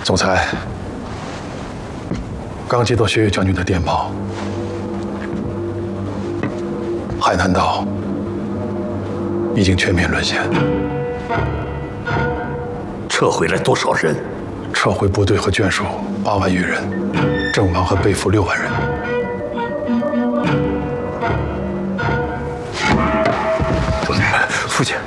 总裁，刚接到薛岳将军的电报，海南岛已经全面沦陷， 撤回来多少人？ 撤回部队和眷属8万余人，阵亡和被俘6万人。 父亲，